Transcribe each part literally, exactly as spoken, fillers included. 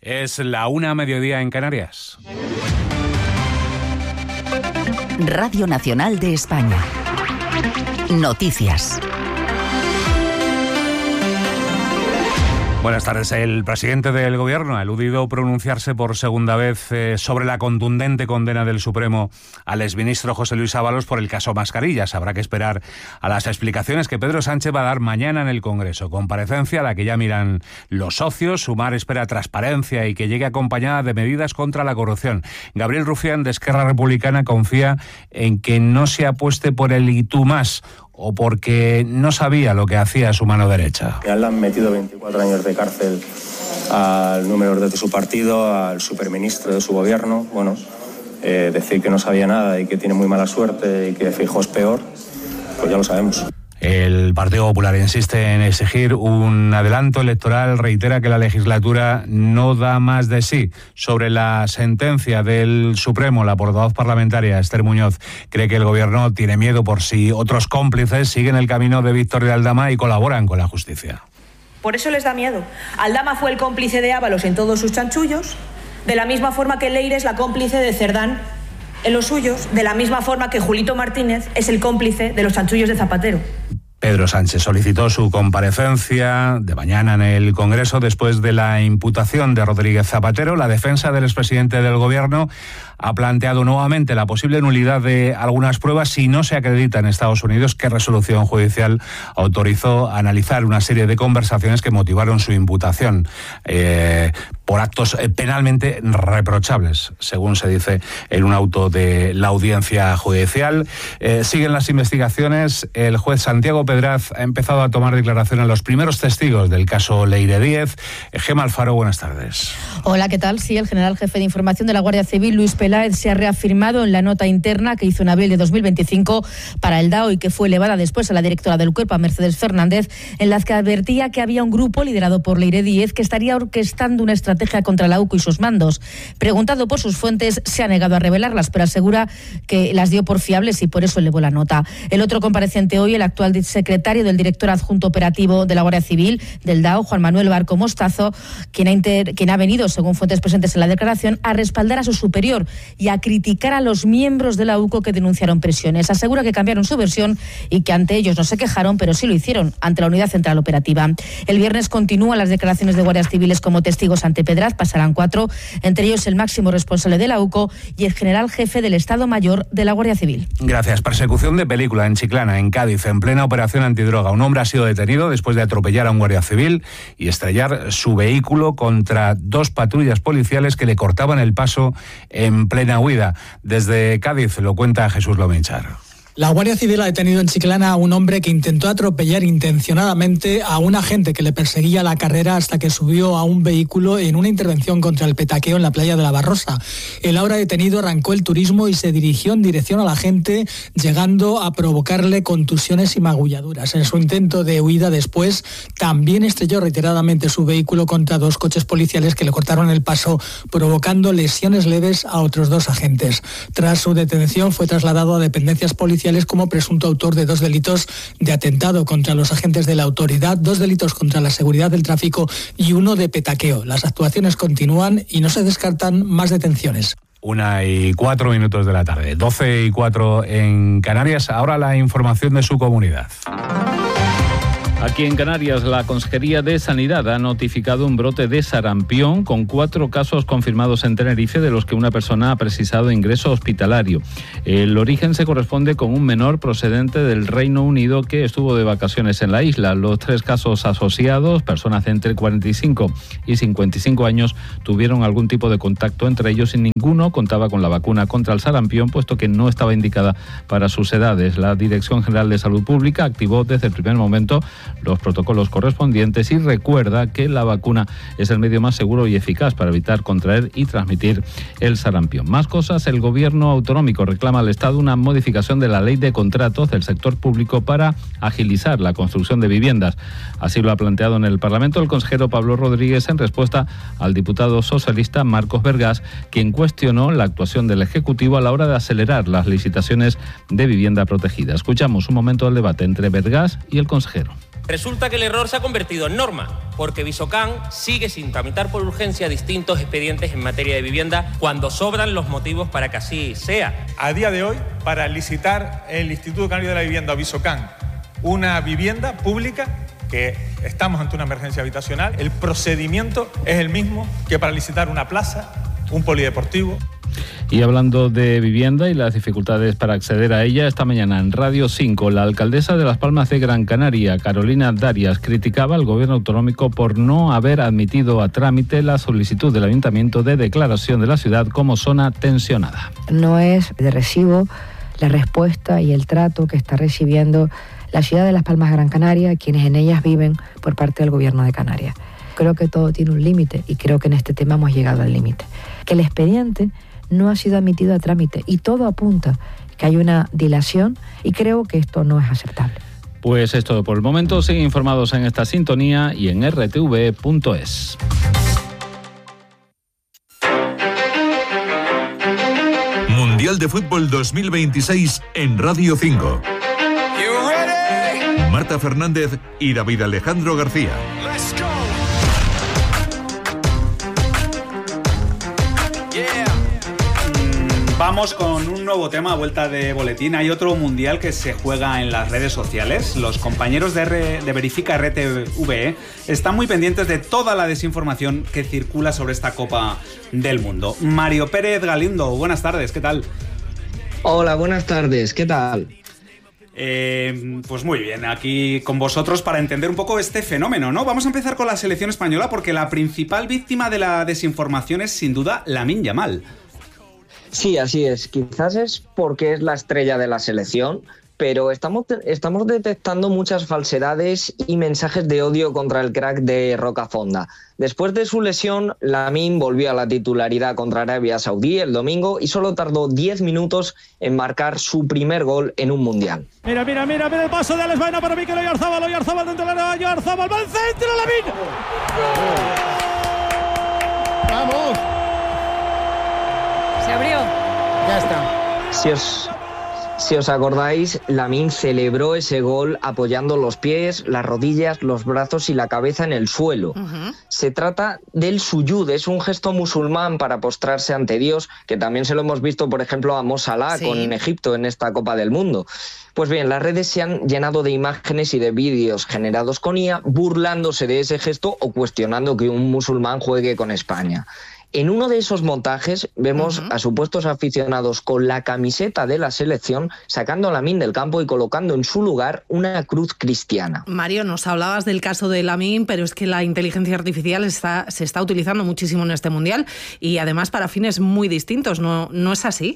Es la una a mediodía en Canarias. Radio Nacional de España. Noticias. Buenas tardes. El presidente del Gobierno ha eludido pronunciarse por segunda vez eh, sobre la contundente condena del Supremo al exministro José Luis Ábalos por el caso Mascarillas. Habrá que esperar a las explicaciones que Pedro Sánchez va a dar mañana en el Congreso. Comparecencia a la que ya miran los socios. Sumar espera transparencia y que llegue acompañada de medidas contra la corrupción. Gabriel Rufián, de Esquerra Republicana, confía en que no se apueste por el y tú más, o porque no sabía lo que hacía su mano derecha. Ya le han metido veinticuatro años de cárcel al número dos de su partido, al superministro de su gobierno. Bueno, eh, decir que no sabía nada y que tiene muy mala suerte y que Feijóo es peor, pues ya lo sabemos. El Partido Popular insiste en exigir un adelanto electoral, reitera que la legislatura no da más de sí. Sobre la sentencia del Supremo, la portavoz parlamentaria Esther Muñoz cree que el Gobierno tiene miedo por si otros cómplices siguen el camino de Víctor de Aldama y colaboran con la justicia. Por eso les da miedo. Aldama fue el cómplice de Ábalos en todos sus chanchullos, de la misma forma que Leire es la cómplice de Cerdán en los suyos, de la misma forma que Julito Martínez es el cómplice de los chanchullos de Zapatero. Pedro Sánchez solicitó su comparecencia de mañana en el Congreso después de la imputación de Rodríguez Zapatero. La defensa del expresidente del Gobierno ha planteado nuevamente la posible nulidad de algunas pruebas si no se acredita en Estados Unidos qué resolución judicial autorizó a analizar una serie de conversaciones que motivaron su imputación eh, por actos penalmente reprochables, según se dice en un auto de la audiencia judicial. Eh, siguen las investigaciones. El juez Santiago Pedraz ha empezado a tomar declaración a los primeros testigos del caso Leire Díez. Gema Alfaro, buenas tardes. Hola, ¿qué tal? Sí, el general jefe de información de la Guardia Civil, Luis Peláez, se ha reafirmado en la nota interna que hizo en abril de dos mil veinticinco para el D A O y que fue elevada después a la directora del Cuerpo, a Mercedes Fernández, en las que advertía que había un grupo liderado por Leire Díez que estaría orquestando una estrategia contra la U C O y sus mandos. Preguntado por sus fuentes, se ha negado a revelarlas, pero asegura que las dio por fiables y por eso elevó la nota. El otro compareciente hoy, el actual secretario del director adjunto operativo de la Guardia Civil, del D A O, Juan Manuel Barco Mostazo, quien ha, inter, quien ha venido, según fuentes presentes en la declaración, a respaldar a su superior y a criticar a los miembros de la U C O que denunciaron presiones. Asegura que cambiaron su versión y que ante ellos no se quejaron, pero sí lo hicieron ante la Unidad Central Operativa. El viernes continúan las declaraciones de guardias civiles como testigos ante Pedraz, pasarán cuatro, entre ellos el máximo responsable de la U C O y el general jefe del Estado Mayor de la Guardia Civil. Gracias. Persecución de película en Chiclana, en Cádiz, en plena operación antidroga. Un hombre ha sido detenido después de atropellar a un guardia civil y estrellar su vehículo contra dos patrullas policiales que le cortaban el paso en plena huida. Desde Cádiz lo cuenta Jesús Lominchar. La Guardia Civil ha detenido en Chiclana a un hombre que intentó atropellar intencionadamente a un agente que le perseguía la carrera hasta que subió a un vehículo en una intervención contra el petaqueo en la playa de la Barrosa. El ahora detenido arrancó el turismo y se dirigió en dirección al agente, llegando a provocarle contusiones y magulladuras. En su intento de huida después, también estrelló reiteradamente su vehículo contra dos coches policiales que le cortaron el paso, provocando lesiones leves a otros dos agentes. Tras su detención, fue trasladado a dependencias policiales como presunto autor de dos delitos de atentado contra los agentes de la autoridad, dos delitos contra la seguridad del tráfico y uno de petaqueo. Las actuaciones continúan y no se descartan más detenciones. Una y cuatro minutos de la tarde, doce y cuatro en Canarias. Ahora la información de su comunidad. Aquí en Canarias, la Consejería de Sanidad ha notificado un brote de sarampión con cuatro casos confirmados en Tenerife, de los que una persona ha precisado ingreso hospitalario. El origen se corresponde con un menor procedente del Reino Unido que estuvo de vacaciones en la isla. Los tres casos asociados, personas entre cuarenta y cinco y cincuenta y cinco años, tuvieron algún tipo de contacto entre ellos y ninguno contaba con la vacuna contra el sarampión, puesto que no estaba indicada para sus edades. La Dirección General de Salud Pública activó desde el primer momento los protocolos correspondientes y recuerda que la vacuna es el medio más seguro y eficaz para evitar contraer y transmitir el sarampión. Más cosas, el gobierno autonómico reclama al Estado una modificación de la ley de contratos del sector público para agilizar la construcción de viviendas. Así lo ha planteado en el Parlamento el consejero Pablo Rodríguez en respuesta al diputado socialista Marcos Vergás, quien cuestionó la actuación del Ejecutivo a la hora de acelerar las licitaciones de vivienda protegida. Escuchamos un momento del debate entre Vergás y el consejero. Resulta que el error se ha convertido en norma, porque Visocán sigue sin tramitar por urgencia distintos expedientes en materia de vivienda cuando sobran los motivos para que así sea. A día de hoy, para licitar el Instituto Canario de la Vivienda o Visocán una vivienda pública, que estamos ante una emergencia habitacional, el procedimiento es el mismo que para licitar una plaza, un polideportivo. Y hablando de vivienda y las dificultades para acceder a ella, esta mañana en Radio cinco, la alcaldesa de Las Palmas de Gran Canaria, Carolina Darias, criticaba al gobierno autonómico por no haber admitido a trámite la solicitud del ayuntamiento de declaración de la ciudad como zona tensionada. No es de recibo la respuesta y el trato que está recibiendo la ciudad de Las Palmas de Gran Canaria, quienes en ellas viven, por parte del gobierno de Canarias. Creo que todo tiene un límite y creo que en este tema hemos llegado al límite. Que el expediente no ha sido admitido a trámite y todo apunta que hay una dilación y creo que esto no es aceptable. Pues es todo por el momento. Siguen informados en esta sintonía y en erre te ve punto es. Mundial de Fútbol dos mil veintiséis en Radio cinco. Marta Fernández y David Alejandro García. Vamos con un nuevo tema a vuelta de boletín. Hay otro mundial que se juega en las redes sociales. Los compañeros de, R, de Verifica erre te ve están muy pendientes de toda la desinformación que circula sobre esta Copa del Mundo. Mario Pérez Galindo, buenas tardes, ¿qué tal? Hola, buenas tardes, ¿qué tal? Eh, pues muy bien, aquí con vosotros para entender un poco este fenómeno, ¿no? Vamos a empezar con la selección española porque la principal víctima de la desinformación es sin duda Lamine Yamal. Sí, así es. Quizás es porque es la estrella de la selección, pero estamos, estamos detectando muchas falsedades y mensajes de odio contra el crack de Rocafonda. Después de su lesión, Lamine volvió a la titularidad contra Arabia Saudí el domingo y solo tardó diez minutos en marcar su primer gol en un mundial. Mira, mira, mira, mira el paso de Alex Baena para Mikel Oyarzabal, Oyarzabal dentro del área, Oyarzabal va al centro, Lamine. ¡Vamos! Se abrió. Ya está. Si os, si os acordáis, Lamine celebró ese gol apoyando los pies, las rodillas, los brazos y la cabeza en el suelo. Uh-huh. Se trata del suyud, es un gesto musulmán para postrarse ante Dios, que también se lo hemos visto, por ejemplo, a Mo Salah sí. con Egipto en esta Copa del Mundo. Pues bien, las redes se han llenado de imágenes y de vídeos generados con I A burlándose de ese gesto o cuestionando que un musulmán juegue con España. En uno de esos montajes vemos uh-huh. a supuestos aficionados con la camiseta de la selección sacando a Lamine del campo y colocando en su lugar una cruz cristiana. Mario, nos hablabas del caso de Lamine, pero es que la inteligencia artificial está, se está utilizando muchísimo en este mundial y además para fines muy distintos, ¿no, no es así?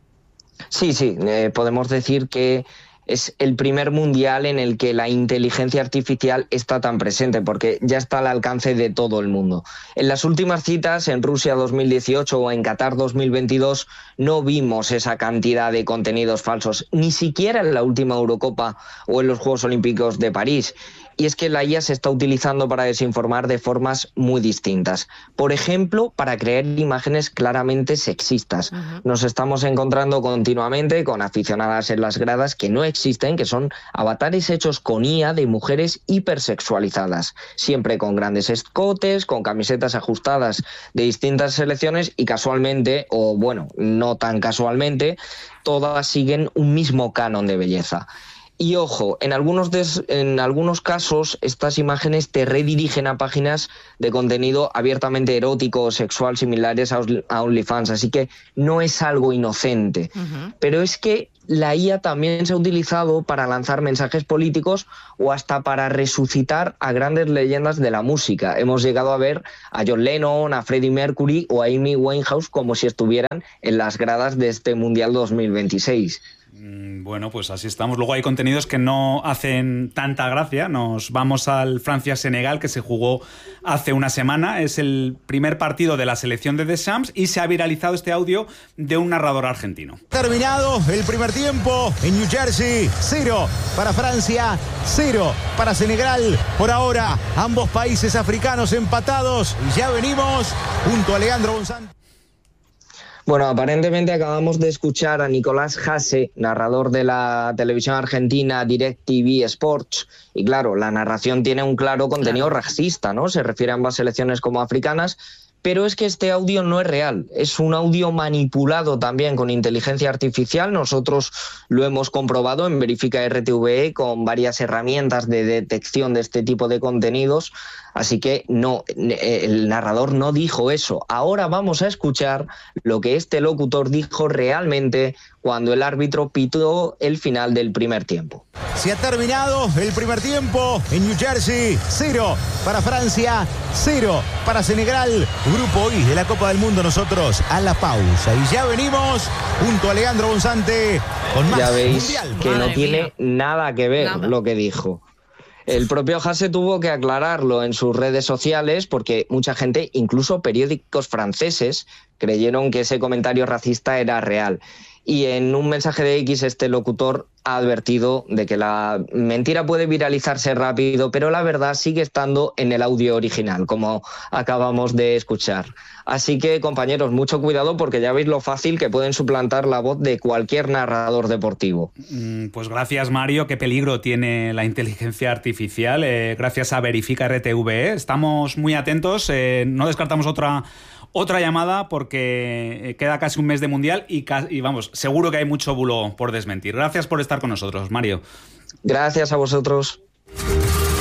Sí, sí, eh, podemos decir que es el primer mundial en el que la inteligencia artificial está tan presente, porque ya está al alcance de todo el mundo. En las últimas citas, en Rusia dos mil dieciocho o en Qatar dos mil veintidós, no vimos esa cantidad de contenidos falsos, ni siquiera en la última Eurocopa o en los Juegos Olímpicos de París. Y es que la I A se está utilizando para desinformar de formas muy distintas. Por ejemplo, para crear imágenes claramente sexistas. Uh-huh. Nos estamos encontrando continuamente con aficionadas en las gradas que no existen, que son avatares hechos con I A de mujeres hipersexualizadas, siempre con grandes escotes, con camisetas ajustadas de distintas selecciones y casualmente, o bueno, no tan casualmente, todas siguen un mismo canon de belleza. Y ojo, en algunos, des, en algunos casos estas imágenes te redirigen a páginas de contenido abiertamente erótico o sexual similares a, a OnlyFans, así que no es algo inocente. Uh-huh. Pero es que la I A también se ha utilizado para lanzar mensajes políticos o hasta para resucitar a grandes leyendas de la música. Hemos llegado a ver a John Lennon, a Freddie Mercury o a Amy Winehouse como si estuvieran en las gradas de este Mundial dos mil veintiséis. Bueno, pues así estamos. Luego hay contenidos que no hacen tanta gracia. Nos vamos al Francia-Senegal, que se jugó hace una semana. Es el primer partido de la selección de Deschamps y se ha viralizado este audio de un narrador argentino. Terminado el primer tiempo en New Jersey. Cero para Francia, cero para Senegal. Por ahora, ambos países africanos empatados. Y ya venimos junto a Leandro González. Bueno, aparentemente acabamos de escuchar a Nicolás Hasse, narrador de la televisión argentina DirecTV Sports, y claro, la narración tiene un claro contenido claro. racista, ¿no? Se refiere a ambas selecciones como africanas, pero es que este audio no es real, es un audio manipulado también con inteligencia artificial. Nosotros lo hemos comprobado en Verifica R T V E con varias herramientas de detección de este tipo de contenidos, así que no, el narrador no dijo eso. Ahora vamos a escuchar lo que este locutor dijo realmente cuando el árbitro pitó el final del primer tiempo. Se ha terminado el primer tiempo en New Jersey, cero para Francia, cero para Senegal. Grupo I de la Copa del Mundo, nosotros a la pausa. Y ya venimos junto a Leandro Bonzante con más ya veis Mundial. Que Madre no tiene mía. nada que ver Nada. lo que dijo. El propio Hasse tuvo que aclararlo en sus redes sociales porque mucha gente, incluso periódicos franceses, creyeron que ese comentario racista era real. Y en un mensaje de X este locutor ha advertido de que la mentira puede viralizarse rápido, pero la verdad sigue estando en el audio original, como acabamos de escuchar. Así que, compañeros, mucho cuidado porque ya veis lo fácil que pueden suplantar la voz de cualquier narrador deportivo. Pues gracias, Mario. Qué peligro tiene la inteligencia artificial. Eh, gracias a Verifica R T V E. Estamos muy atentos. Eh, no descartamos otra... Otra llamada porque queda casi un mes de Mundial y, y vamos, seguro que hay mucho bulo por desmentir. Gracias por estar con nosotros, Mario. Gracias a vosotros.